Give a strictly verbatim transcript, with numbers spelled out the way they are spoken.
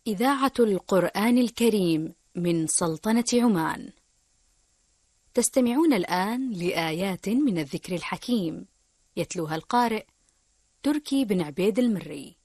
إذاعة القرآن الكريم من سلطنة عمان. تستمعون الآن لآيات من الذكر الحكيم، يتلوها القارئ تركي بن عبيد المري.